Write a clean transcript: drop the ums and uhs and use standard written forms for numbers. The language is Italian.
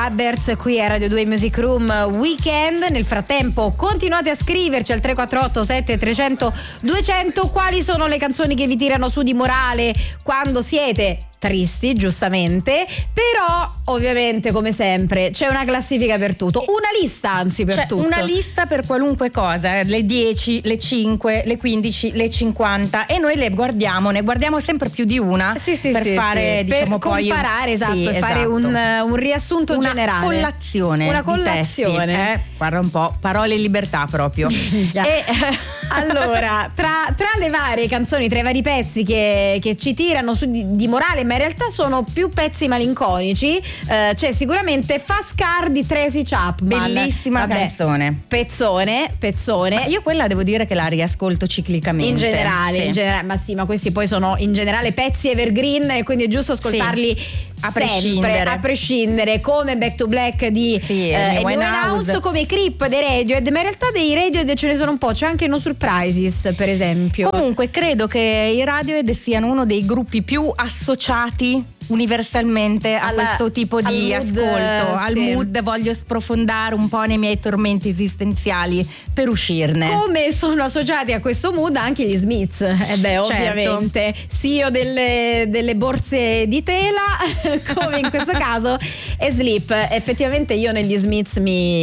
Fabbers qui a Radio 2 Music Room Weekend. Nel frattempo continuate a scriverci al 348 7300 200 quali sono le canzoni che vi tirano su di morale quando siete tristi, giustamente, però ovviamente come sempre c'è una classifica per tutto, una lista anzi per tutto. Una lista per qualunque cosa, le 10, le 5, le 15, le 50 e noi ne guardiamo sempre più di una per fare diciamo per comparare, esatto, e fare un riassunto generale. Una collazione. Guarda un po', parole in libertà proprio. Allora, tra le varie canzoni, tra i vari pezzi che ci tirano su di morale, ma in realtà sono più pezzi malinconici, c'è sicuramente Fast Car di Tracy Chapman. Bellissima canzone. Pezzone. Ma io quella devo dire che la riascolto ciclicamente. In generale, ma questi poi sono in generale pezzi evergreen e quindi è giusto ascoltarli sempre, a prescindere, come Back to Black di Amy Winehouse, come i Creep dei Radiohead, ma in realtà dei Radiohead ce ne sono un po', c'è anche No Surprises per esempio. Comunque credo che i Radiohead siano uno dei gruppi più associati universalmente a questo tipo di ascolto, al mood. Voglio sprofondare un po' nei miei tormenti esistenziali per uscirne. Come sono associati a questo mood anche gli Smiths, ovviamente CEO delle borse di tela come in questo caso, e Sleep. Effettivamente io negli Smiths mi